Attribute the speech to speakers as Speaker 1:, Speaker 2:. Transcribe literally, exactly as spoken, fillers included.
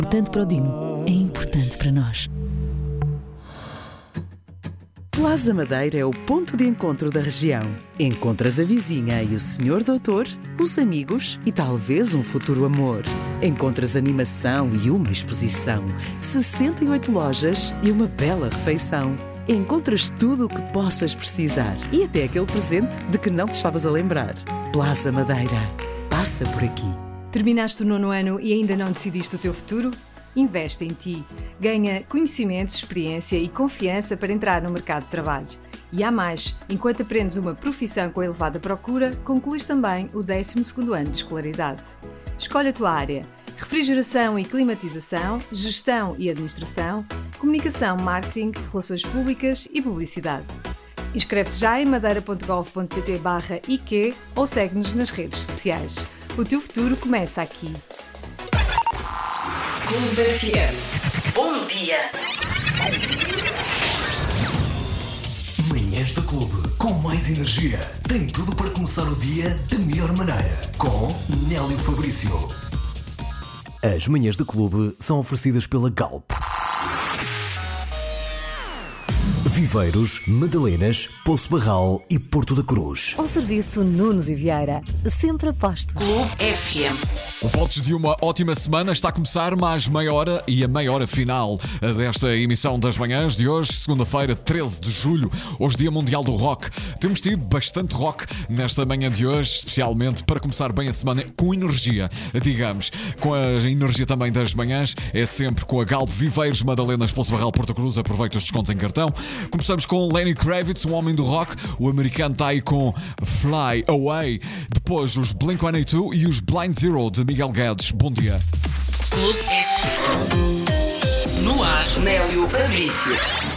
Speaker 1: Importante para o Dino, é importante para nós.
Speaker 2: Plaza Madeira é o ponto de encontro da região. Encontras a vizinha e o senhor doutor, os amigos e talvez um futuro amor. Encontras animação e uma exposição, sessenta e oito lojas e uma bela refeição. Encontras tudo o que possas precisar e até aquele presente de que não te estavas a lembrar. Plaza Madeira. Passa por aqui.
Speaker 3: Terminaste o nono ano e ainda não decidiste o teu futuro? Investe em ti. Ganha conhecimentos, experiência e confiança para entrar no mercado de trabalho. E há mais, enquanto aprendes uma profissão com elevada procura, concluís também o décimo segundo ano de escolaridade. Escolhe a tua área: refrigeração e climatização, gestão e administração, comunicação, marketing, relações públicas e publicidade. Inscreve-te já em madeira.gov.pt barra I Q ou segue-nos nas redes sociais. O teu futuro começa aqui.
Speaker 1: Clube F M. Bom dia.
Speaker 4: Manhãs do Clube, com mais energia. Tem tudo para começar o dia da melhor maneira. Com Nélio Fabrício.
Speaker 5: As manhãs do Clube são oferecidas pela Galp. Viveiros, Madalenas, Poço Barral e Porto da Cruz.
Speaker 6: Ao serviço Nunes e Vieira, sempre aposto.
Speaker 1: Clube F M.
Speaker 7: Votos de uma ótima semana. Está a começar mais meia hora e a meia hora final desta emissão das manhãs de hoje, segunda-feira, treze de julho, hoje Dia Mundial do Rock. Temos tido bastante rock nesta manhã de hoje, especialmente para começar bem a semana com energia, digamos. Com a energia também das manhãs, é sempre com a Galp, Viveiros, Madalenas, Poço Barral, Porto Cruz. Aproveita os descontos em cartão. Começamos com Lenny Kravitz, o homem do rock. O americano está aí com Fly Away. Depois os Blink cento e oitenta e dois e os Blind Zero de Miguel Guedes. Bom dia.
Speaker 1: Clube F M. No ar, Nélio Fabrício.